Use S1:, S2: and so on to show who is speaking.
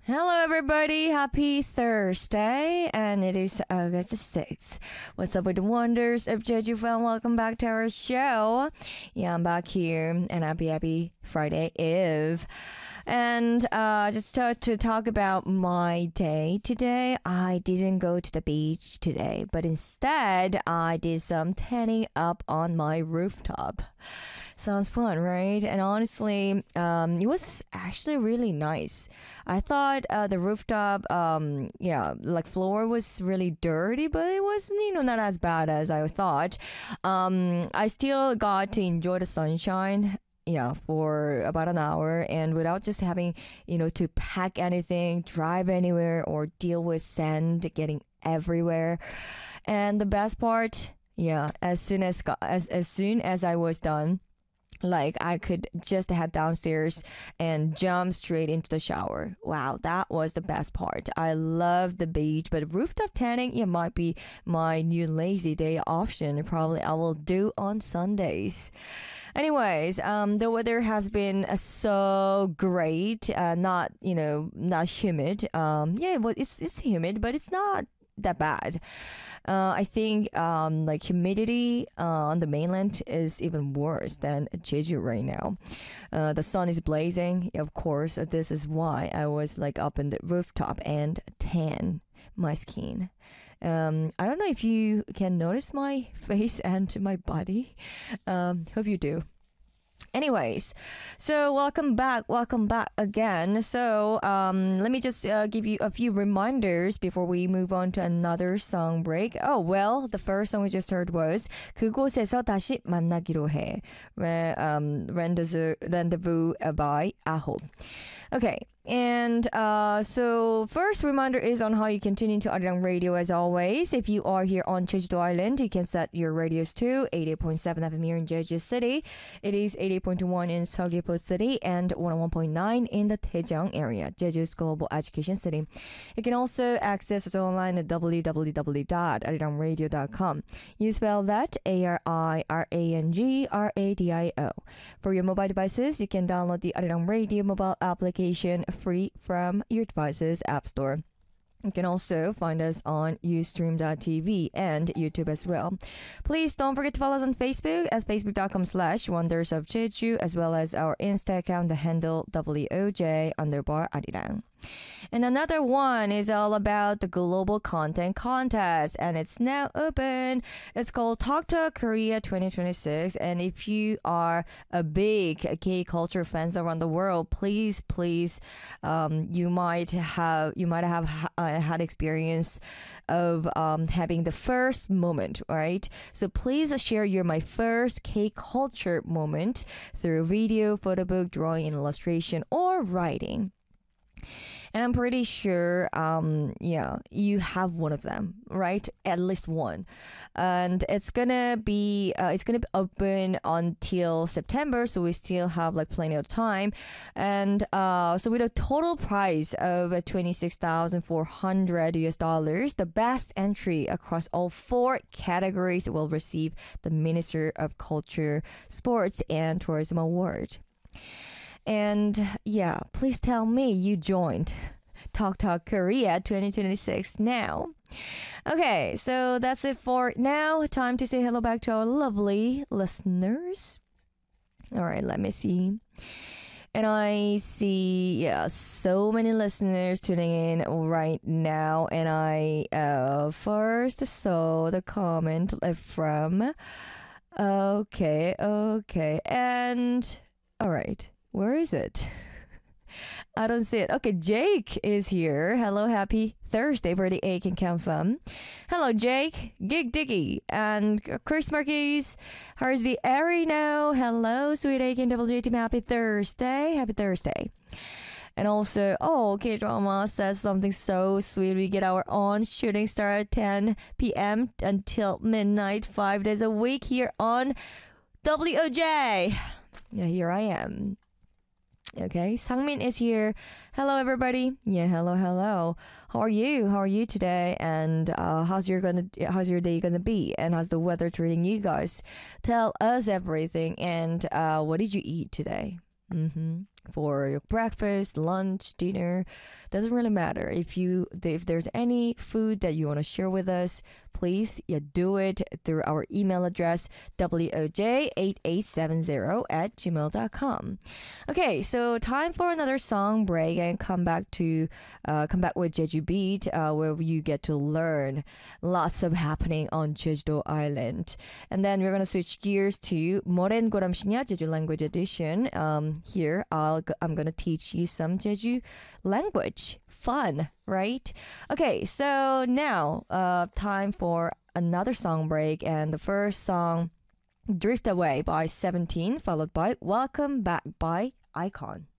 S1: Hello, everybody. Happy Thursday, and it is August the 6th. What's up with the wonders of Jeju Fan? Welcome back to our show. Yeah, I'm back here, and happy Friday Eve. And just to talk about my day today, I didn't go to the beach today, but instead I did some tanning up on my rooftop. Sounds fun, right? And honestly, it was actually really nice. I thought the rooftop, floor was really dirty, but it wasn't, not as bad as I thought. I still got to enjoy the sunshine. Yeah, for about an hour, and without just having, to pack anything, drive anywhere, or deal with sand getting everywhere. And the best part, as soon as I was done, like I could just head downstairs and jump straight into the shower. Wow, that was the best part. I love the beach, but rooftop tanning, it might be my new lazy day option. Probably I will do on Sundays. Anyways, the weather has been so great. Not humid. It's humid, but it's not that bad. I think like humidity on the mainland is even worse than Jeju right now. The sun is blazing. Of course, this is why I was like up in the rooftop and tan my skin. I don't know if you can notice my face and my body. Hope you do. Anyways, so welcome back again. So let me just give you a few reminders before we move on to another song break. Oh, well, the first song we just heard was 그곳에서 다시 만나기로 해. Rendezvous by Aho. Okay, and so first reminder is on how you can tune into Arirang Radio as always. If you are here on Jeju Island, you can set your radios to 88.7 FM here in Jeju City. It is 88.1 in Seogwipo City and 101.9 in the Daejeong area, Jeju's global education city. You can also access us online at www.arirangradio.com. You spell that ARIRANGRADIO. For your mobile devices, you can download the Arirang Radio mobile application free from your device's app store. You can also find us on ustream.tv and YouTube as well. Please don't forget to follow us on Facebook at facebook.com/Wonders of Jeju, as well as our Insta account, the handle WOJ_Arirang. And another one is all about the global content contest, and it's now open. It's called Talk Talk Korea 2026. And if you are a big K-culture fans around the world, please, you might have had experience of having the first moment, right? So please share your my first K-culture moment through video, photo book, drawing, and illustration, or writing. And I'm pretty sure, you have one of them, right? At least one. And it's gonna be open until September, so we still have like plenty of time. And so with a total prize of $26,400, the best entry across all 4 categories will receive the Minister of Culture, Sports, and Tourism Award. And please tell me you joined Talk Talk Korea 2026 now. Okay, so that's it for now. Time to say hello back to our lovely listeners. All right, let me see. And I see, so many listeners tuning in right now. And I first saw the comment from, okay. And, all right. Where is it? I don't see it. Okay, Jake is here. Hello, happy Thursday for the Aiken Camp Fam. Hello, Jake, Gig Diggy, and Chris Marquez. How's the Ari now? Hello, sweet Aiken WJ team. Happy Thursday. Happy Thursday. And also, K-Drama says something so sweet. We get our own shooting star at 10 p.m. until midnight, 5 days a week here on WOJ. Yeah, here I am. Okay, Sangmin is here. Hello, everybody. Yeah, hello. How are you today? And how's your day gonna be? And how's the weather treating you guys? Tell us everything. And what did you eat today? for your breakfast, lunch, dinner. Doesn't really matter. If there's any food that you want to share with us, please do it through our email address woj8870@gmail.com. Okay, so time for another song break and come back with Jeju Beat, where you get to learn lots of happening on Jeju Island. And then we're gonna switch gears to Moren Goramshinya Jeju Language Edition. Here I'm gonna teach you some Jeju language. Fun, right? Okay, so now time for another song break, and the first song, Drift Away by 17, followed by Welcome Back by iKON.